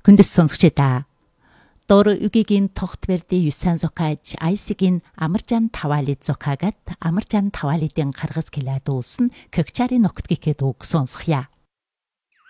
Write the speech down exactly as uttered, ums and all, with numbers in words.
Хүндэс сонсогчдаа Дор үгийн тогт берди юсан зокаж айсгийн амаржан тавали зокагат амаржан тавалидын гаргас гэлээд uuсан көгчари ногт гэхэд үг сонсхья.